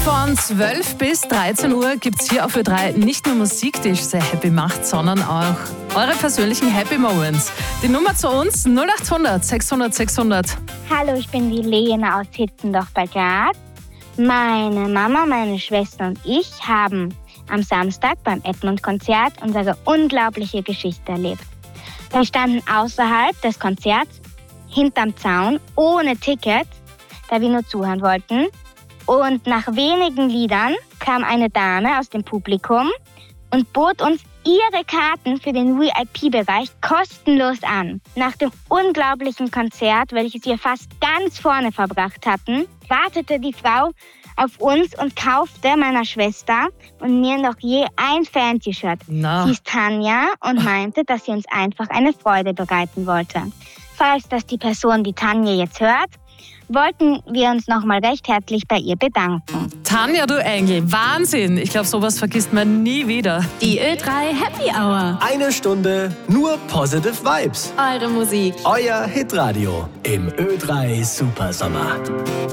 Von 12 bis 13 Uhr gibt es hier auf Ö3 nicht nur Musik, die euch sehr happy macht, sondern auch eure persönlichen Happy Moments. Die Nummer zu uns 0800 600 600. Hallo, ich bin die Lena aus Hitzendorf bei Graz. Meine Mama, meine Schwester und ich haben am Samstag beim Edmund-Konzert unsere unglaubliche Geschichte erlebt. Wir standen außerhalb des Konzerts, hinterm Zaun, ohne Ticket, da wir nur zuhören wollten. Und nach wenigen Liedern kam eine Dame aus dem Publikum und bot uns ihre Karten für den VIP-Bereich kostenlos an. Nach dem unglaublichen Konzert, welches wir fast ganz vorne verbracht hatten, wartete die Frau auf uns und kaufte meiner Schwester und mir noch je ein Fan-T-Shirt. Sie ist Tanja und meinte, dass sie uns einfach eine Freude bereiten wollte. Falls das die Person, die Tanja jetzt hört, wollten wir uns nochmal recht herzlich bei ihr bedanken. Tanja, du Engel, Wahnsinn! Ich glaube, sowas vergisst man nie wieder. Die Ö3 Happy Hour. 1 Stunde nur Positive Vibes. Eure Musik. Euer Hitradio im Ö3 Supersommer.